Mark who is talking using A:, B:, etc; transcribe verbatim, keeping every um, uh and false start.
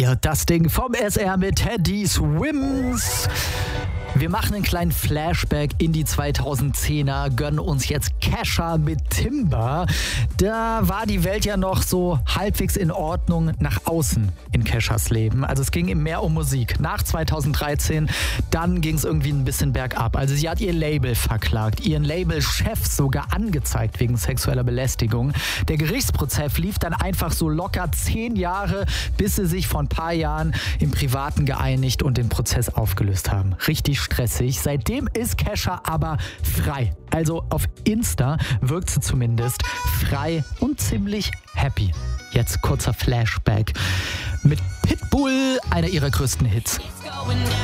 A: Ihr hört das Ding vom S R mit Teddy Swims. Wir machen einen kleinen Flashback in die zweitausendzehner, gönnen uns jetzt Kesha mit Timber. Da war die Welt ja noch so halbwegs in Ordnung nach außen in Keshas Leben. Also es ging ihm mehr um Musik. Nach zweitausenddreizehn, dann ging es irgendwie ein bisschen bergab. Also sie hat ihr Label verklagt, ihren Labelchef sogar angezeigt wegen sexueller Belästigung. Der Gerichtsprozess lief dann einfach so locker zehn Jahre, bis sie sich vor ein paar Jahren im Privaten geeinigt und den Prozess aufgelöst haben. Richtig stressig. Seitdem ist Kesha aber frei. Also auf Insta wirkt sie zumindest frei und ziemlich happy. Jetzt kurzer Flashback mit Pitbull, einer ihrer größten Hits.